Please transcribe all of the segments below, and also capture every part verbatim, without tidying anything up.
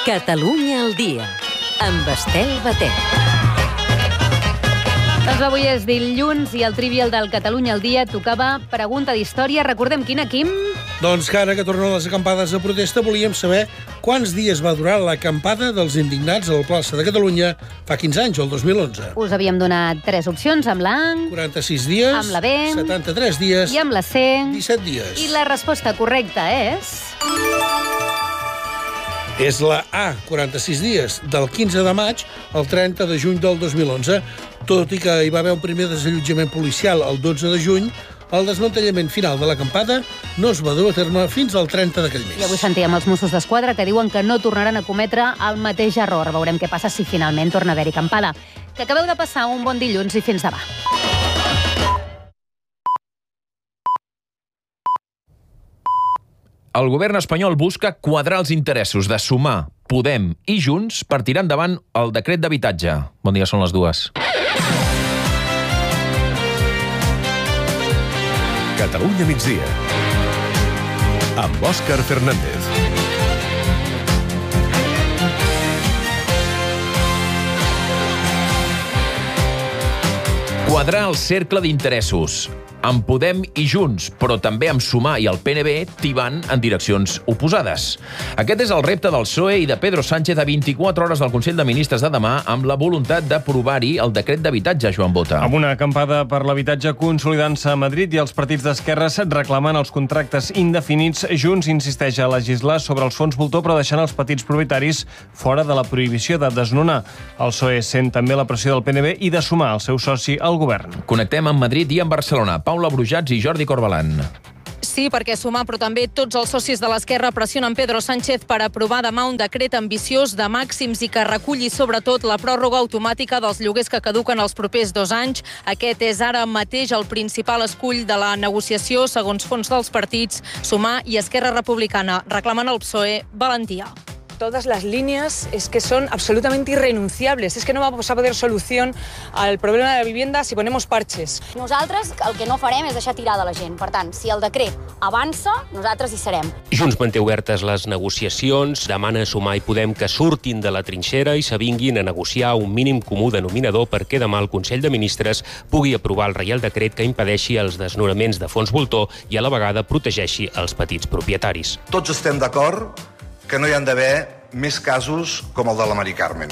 Catalunya al dia, amb Estel Batet. Doncs avui és dilluns i el Trivial del Catalunya al dia tocava pregunta d'història. Recordem quina, Quim? Doncs que ara que tornen les acampades de protesta volíem saber quants dies va durar l'acampada dels indignats a la plaça de Catalunya fa quinze anys, el dos mil onze. Us havíem donat tres opcions, amb l'A, quaranta-sis dies, amb la B, setanta-tres dies i amb la C. disset dies. I la resposta correcta és... És la A, quaranta-sis dies, del quinze de maig al trenta de juny del dos mil onze. Tot i que hi va haver un primer desallotjament policial el dotze de juny, el desmantellament final de l'acampada no es va dur a terme fins al trenta d'aquell mes. I avui sentíem els Mossos d'Esquadra que diuen que no tornaran a cometre el mateix error. Veurem què passa si finalment torna a haver-hi acampada. Que acabeu de passar un bon dilluns i fins demà. El govern espanyol busca quadrar els interessos de Sumar, Podem i Junts per tirar endavant el decret d'habitatge. Bon dia, són les dues. Catalunya migdia, amb Òscar Fernández. Quadrar el cercle d'interessos. Amb Podem i Junts, però també amb Sumar i el P N B, tibant en direccions oposades. Aquest és el repte del P S O E i de Pedro Sánchez a vint-i-quatre hores del Consell de Ministres de demà, amb la voluntat d'aprovar-hi el decret d'habitatge, Joan Bota. Amb una acampada per l'habitatge consolidant-se a Madrid i els partits d'esquerres reclamant els contractes indefinits, Junts insisteix a legislar sobre els fons voltor, però deixant els petits propietaris fora de la prohibició de desnonar. El P S O E sent també la pressió del P N B i de Sumar, el seu soci al govern. Connectem amb Madrid i amb Barcelona. Paula Brujats i Jordi Corbalan. Sí, perquè Sumar, però també tots els socis de l'esquerra pressionen Pedro Sánchez per aprovar demà un decret ambiciós de màxims i que reculli sobretot la pròrroga automàtica dels lloguers que caduquen els propers dos anys. Aquest és ara mateix el principal escull de la negociació, segons fons dels partits Sumar i Esquerra Republicana. Reclamen al P S O E valentia. Todas las líneas es que son absolutamente irrenunciables. Es que no vamos a poder solución al problema de la vivienda si ponemos parches. Nosaltres el que no farem és deixar tirada la gent. Per tant, si el decret avança, nosaltres hi serem. Junts manté obertes les negociacions, demana a Sumar i Podem que surtin de la trinxera i s'avinguin a negociar un mínim comú denominador perquè demà el Consell de Ministres pugui aprovar el Reial Decret que impedeixi els desnonaments de fons voltor i a la vegada protegeixi els petits propietaris. Tots estem d'acord que no hi han d'haver més casos com el de la Mari Carmen.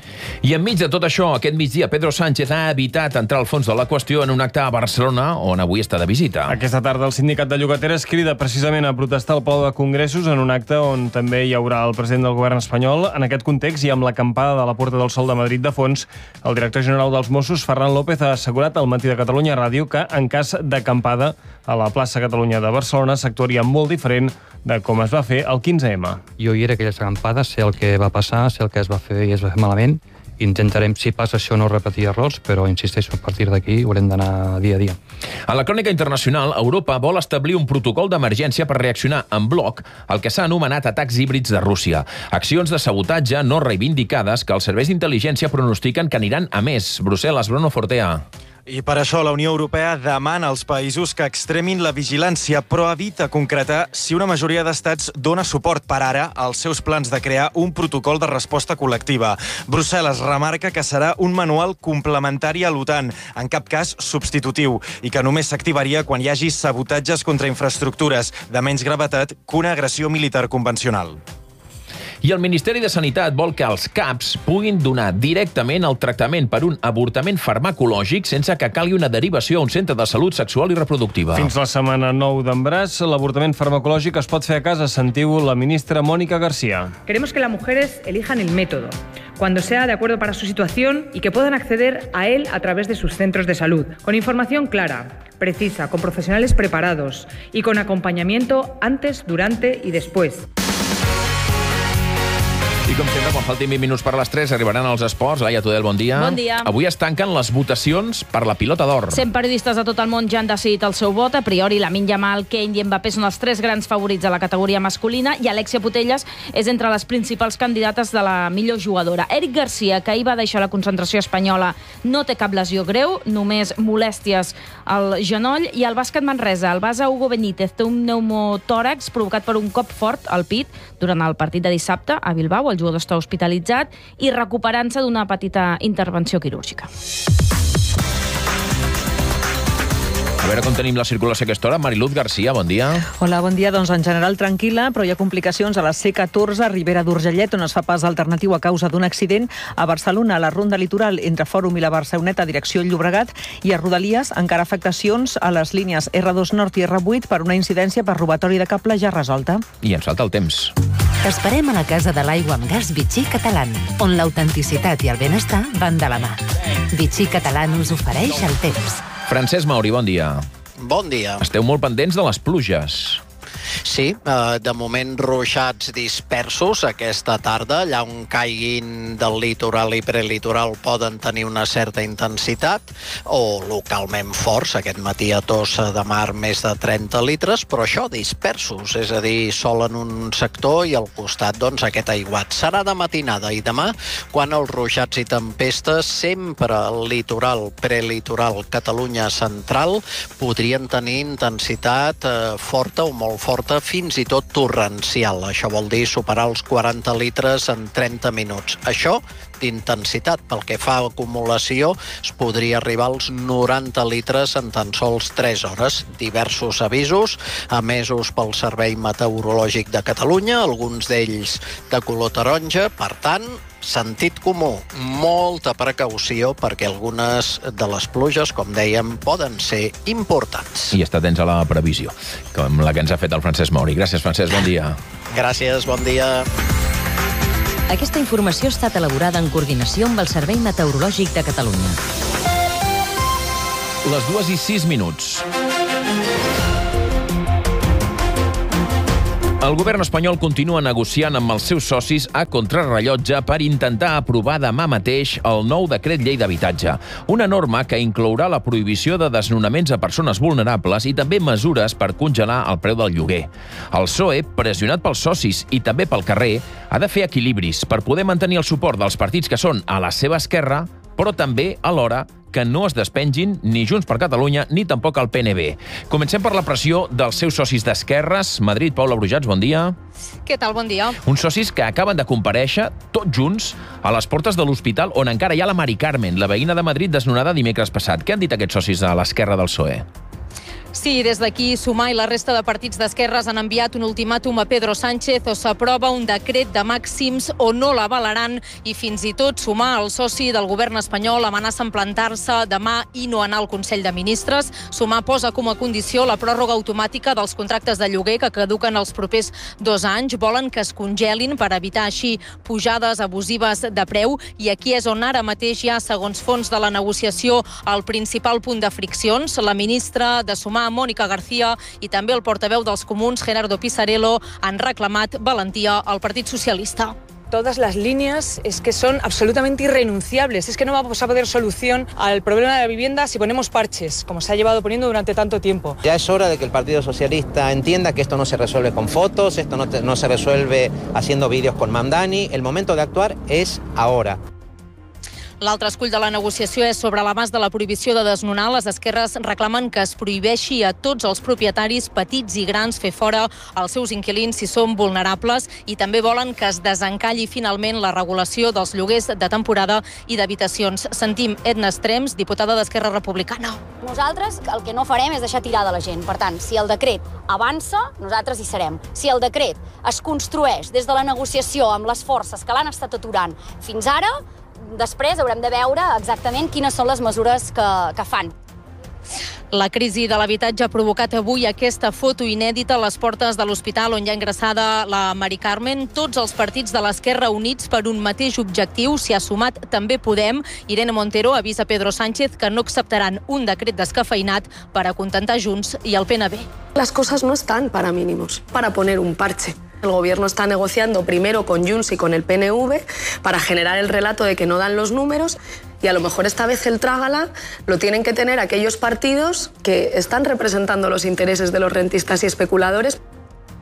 I enmig de tot això, aquest migdia, Pedro Sánchez ha evitat entrar al fons de la qüestió en un acte a Barcelona, on avui està de visita. Aquesta tarda el sindicat de llogateres crida precisament a protestar al Palau de Congressos en un acte on també hi haurà el president del govern espanyol. En aquest context i amb l'acampada de la Puerta del Sol de Madrid de fons, el director general dels Mossos, Ferran López, ha assegurat al Matí de Catalunya Ràdio que, en cas d'acampada a la plaça Catalunya de Barcelona, s'actuaria molt diferent de com es va fer el quinze ema. Jo hi era aquelles acampades, sé el que va passar, sé el que es va fer i es va fer malament. Intentarem, si passa això, no repetir errors, però insisteixo, a partir d'aquí haurem d'anar dia a dia. A la crònica internacional, Europa vol establir un protocol d'emergència per reaccionar en bloc al que s'ha anomenat atacs híbrids de Rússia. Accions de sabotatge no reivindicades que els serveis d'intel·ligència pronostiquen que aniran a més. Brussel·les, Bruno Fortea. I per això la Unió Europea demana als països que extremin la vigilància, però evita concretar si una majoria d'estats dona suport per ara als seus plans de crear un protocol de resposta col·lectiva. Brussel·les remarca que serà un manual complementari a l'OTAN, en cap cas substitutiu, i que només s'activaria quan hi hagi sabotatges contra infraestructures de menys gravetat que una agressió militar convencional. I el Ministeri de Sanitat vol que els CAPs puguin donar directament el tractament per un avortament farmacològic sense que calgui una derivació a un centre de salut sexual i reproductiva. Fins la setmana nou d'embaràs, l'avortament farmacològic es pot fer a casa, sentiu la ministra Mónica García. Queremos que las mujeres elijan el método, cuando sea de acuerdo para su situación y que puedan acceder a él a través de sus centros de salud, con información clara, precisa, con profesionales preparados y con acompañamiento antes, durante y después. I com sempre, quan faltin vint minuts per les tres, arribaran als esports. Laia Tudel, bon dia. Bon dia. Avui es tanquen les votacions per la pilota d'or. cent periodistes de tot el món ja han decidit el seu vot. A priori, Lamine Yamal, Kane i Mbappé són els tres grans favorits a la categoria masculina i Alexia Putellas és entre les principals candidates de la millor jugadora. Eric Garcia, que ahir va deixar la concentració espanyola, no té cap lesió greu, només molèsties al genoll. I el bàsquet Manresa, el base Hugo Benítez té un pneumotòrax provocat per un cop fort al pit durant el partit de dissabte a Bilbao. El jugador està hospitalitzat i recuperant-se d'una petita intervenció quirúrgica. A veure com tenim la circulació a aquesta hora. Mariluz Garcia, bon dia. Hola, bon dia. Doncs en general tranquil·la, però hi ha complicacions a la C catorze, a Ribera d'Urgellet, on es fa pas alternatiu a causa d'un accident. A Barcelona, a la ronda litoral entre Fòrum i la Barceloneta, direcció Llobregat, i a Rodalies encara afectacions a les línies erre dos Nord i erre vuit per una incidència per robatori de cable ja resolta. I ens falta el temps. T'esperem a la Casa de l'Aigua amb Gas Vichy Catalán, on l'autenticitat i el benestar van de la mà. Vichy Catalán us ofereix el temps. Francesc Mauri, bon dia. Bon dia. Esteu molt pendents de les pluges. Sí, de moment ruixats dispersos aquesta tarda. Allà on caiguin del litoral i prelitoral poden tenir una certa intensitat o localment forts. Aquest matí a Tossa de Mar més de trenta litres, però això dispersos, és a dir, sol en un sector i al costat doncs, aquest aiguat. Serà de matinada i demà quan els ruixats i tempestes sempre al litoral, prelitoral, Catalunya central podrien tenir intensitat eh, forta o molt forta, fins i tot torrencial. Això vol dir superar els quaranta litres en trenta minuts. Això d'intensitat. Pel que fa a acumulació, es podria arribar als noranta litres en tan sols tres hores. Diversos avisos emesos pel Servei Meteorològic de Catalunya, alguns d'ells de color taronja. Per tant, sentit comú, molta precaució perquè algunes de les pluges, com dèiem, poden ser importants. I estar atents a la previsió, com la que ens ha fet el Francesc Mauri. Gràcies, Francesc, bon dia. Gràcies, bon dia. Aquesta informació ha estat elaborada en coordinació amb el Servei Meteorològic de Catalunya. Les dues i sis minuts. El govern espanyol continua negociant amb els seus socis a contrarrellotge per intentar aprovar demà mateix el nou decret llei d'habitatge, una norma que inclourà la prohibició de desnonaments a persones vulnerables i també mesures per congelar el preu del lloguer. El P S O E, pressionat pels socis i també pel carrer, ha de fer equilibris per poder mantenir el suport dels partits que són a la seva esquerra, però també, alhora, que no es despengin ni Junts per Catalunya ni tampoc el P N B. Comencem per la pressió dels seus socis d'esquerres. Madrid, Paula Brujats, bon dia. Què tal? Bon dia. Uns socis que acaben de comparèixer, tots junts, a les portes de l'hospital on encara hi ha la Mari Carmen, la veïna de Madrid desnonada dimecres passat. Què han dit aquests socis a l'esquerra del P S O E? Sí, des d'aquí Sumar i la resta de partits d'esquerres han enviat un ultimàtum a Pedro Sánchez o s'aprova un decret de màxims o no l'avalaran i fins i tot Sumar, el soci del govern espanyol, amenaça en plantar-se demà i no anar al Consell de Ministres. Sumar posa com a condició la pròrroga automàtica dels contractes de lloguer que caduquen els propers dos anys. Volen que es congelin per evitar així pujades abusives de preu i aquí és on ara mateix hi ha, segons fons de la negociació, el principal punt de friccions. La ministra de Sumar, Mónica García, i també el portaveu dels comuns, Gerardo Pisarello, han reclamat valentia al Partit Socialista. Todas las líneas es que son absolutamente irrenunciables. Es que no vamos a poder solución al problema de la vivienda si ponemos parches, como se ha llevado poniendo durante tanto tiempo. Ya es hora de que el Partido Socialista entienda que esto no se resuelve con fotos, esto no, te, no se resuelve haciendo vídeos con Mamdani. El momento de actuar es ahora. L'altre escull de la negociació és sobre l'abast de la prohibició de desnonar. Les esquerres reclamen que es prohibeixi a tots els propietaris, petits i grans, fer fora els seus inquilins si són vulnerables i també volen que es desencalli finalment la regulació dels lloguers de temporada i d'habitacions. Sentim Edna Estrems, diputada d'Esquerra Republicana. Nosaltres el que no farem és deixar tirada la gent. Per tant, si el decret avança, nosaltres hi serem. Si el decret es construeix des de la negociació amb les forces que l'han estat aturant fins ara, després haurem de veure exactament quines són les mesures que, que fan. La crisi de l'habitatge ha provocat avui aquesta foto inèdita a les portes de l'hospital on hi ha ingressada la Mari Carmen. Tots els partits de l'esquerra units per un mateix objectiu. S'hi ha sumat també Podem. Irene Montero avisa Pedro Sánchez que no acceptaran un decret descafeinat per acontentar Junts i el P N B. Las cosas no están para mínimos, para poner un parche. El gobierno está negociando primero con Junts y con el P N V para generar el relato de que no dan los números y a lo mejor esta vez el trágala lo tienen que tener aquellos partidos que están representando los intereses de los rentistas y especuladores.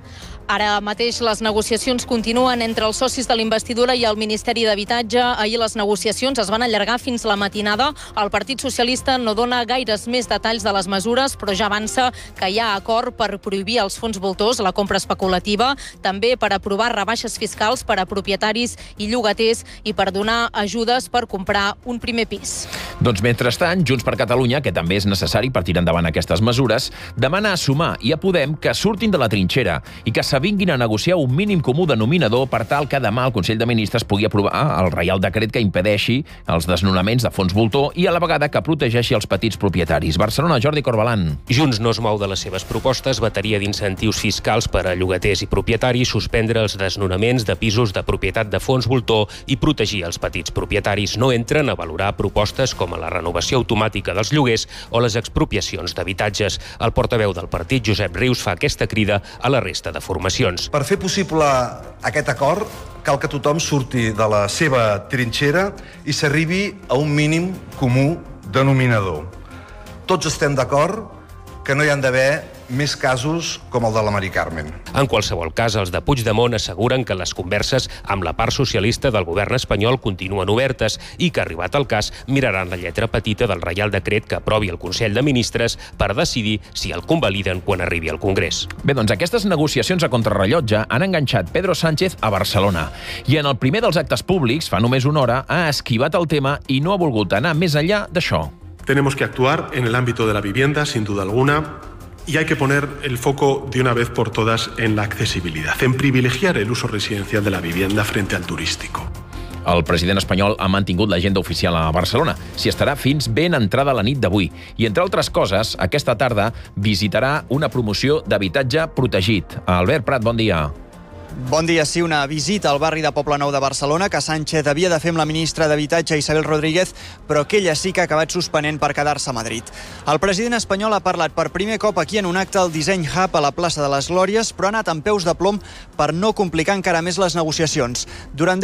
Ara mateix les negociacions continuen entre els socis de l'investidura i el Ministeri d'Habitatge. Ahir les negociacions es van allargar fins la matinada. El Partit Socialista no dona gaires més detalls de les mesures, però ja avança que hi ha acord per prohibir als fons voltors la compra especulativa, també per aprovar rebaixes fiscals per a propietaris i llogaters i per donar ajudes per comprar un primer pis. Doncs mentrestant, Junts per Catalunya, que també és necessari per tirar endavant aquestes mesures, demana a Sumar i a Podem que surtin de la trinxera i que s'avinguin a negociar un mínim comú denominador per tal que demà el Consell de Ministres pugui aprovar el Reial Decret que impedeixi els desnonaments de fons voltor i a la vegada que protegeixi els petits propietaris. Barcelona, Jordi Corbalan. Junts no es mou de les seves propostes, bateria d'incentius fiscals per a llogaters i propietaris, suspendre els desnonaments de pisos de propietat de fons voltor i protegir els petits propietaris. No entren a valorar propostes com la renovació automàtica dels lloguers o les expropiacions d'habitatges. El portaveu del partit, Josep Rius, fa aquesta crida a la resta de formacions. Per fer possible aquest acord, cal que tothom surti de la seva trinxera i s'arribi a un mínim comú denominador. Tots estem d'acord que no hi han d'haver més casos com el de la Mari Carmen. En qualsevol cas, els de Puigdemont asseguren que les converses amb la part socialista del govern espanyol continuen obertes i que, arribat el cas, miraran la lletra petita del Reial Decret que aprovi el Consell de Ministres per decidir si el convaliden quan arribi al Congrés. Bé, doncs aquestes negociacions a contrarrellotge han enganxat Pedro Sánchez a Barcelona i en el primer dels actes públics, fa només una hora, ha esquivat el tema i no ha volgut anar més enllà d'això. Tenemos que actuar en el ámbito de la vivienda, sin duda alguna, y hay que poner el foco de una vez por todas en la accesibilidad, en privilegiar el uso residencial de la vivienda frente al turístico. El president espanyol ha mantingut l'agenda oficial a Barcelona. S'hi estarà fins ben entrada la nit d'avui. I, entre altres coses, aquesta tarda visitarà una promoció d'habitatge protegit. Albert Prat, bon dia. Bon dia, sí, una visita al barri de Poblenou de Barcelona que Sánchez havia de fer amb la ministra d'Habitatge Isabel Rodríguez, però que ella sí que ha acabat suspenent per quedar-se a Madrid. El president espanyol ha parlat per primer cop aquí en un acte al Design Hub a la plaça de les Glòries, però ha anat amb peus de plom per no complicar encara més les negociacions. Durant